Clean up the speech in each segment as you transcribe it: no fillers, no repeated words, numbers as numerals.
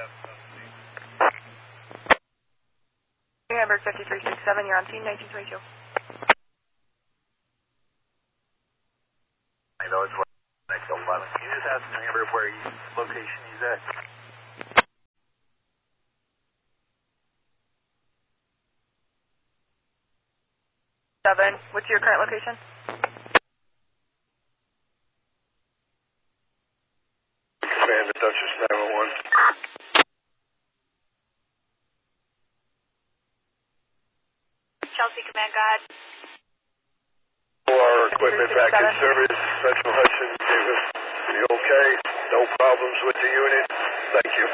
New Hamburg 5367, you're on scene, 1922. I know it's next 11. Can you just ask New Hamburg where location he's at? What's your current location? Command to Dutchess 911. Chelsea Command, go ahead. Our equipment back in service. Central Hudson gave us the okay. No problems with the unit. Thank you.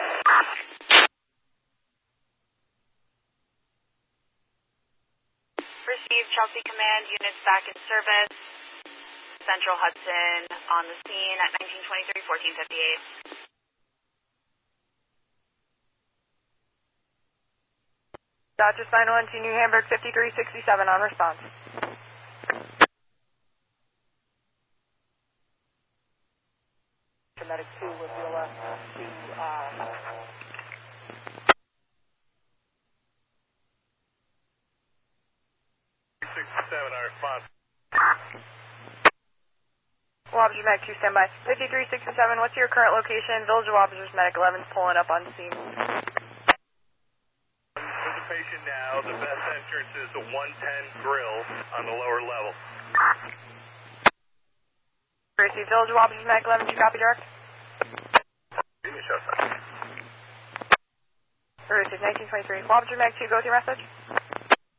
Received Chelsea Command, units back in service. Central Hudson on the scene at 1923, 1458. Dodger 912 New Hamburg 5367 on response. Medic 2 with the left to 67, our response. Wabster Medic 2 standby. 5367, what's your current location? Village of Wabster's Medic 11's pulling up on scene. Patient now, the best entrance is the 110 grill on the lower level. Receive Village of Wabster's Medic 11, do you copy direct? Give me a shot. Receive 1923. Wabster Medic 2, go with your message.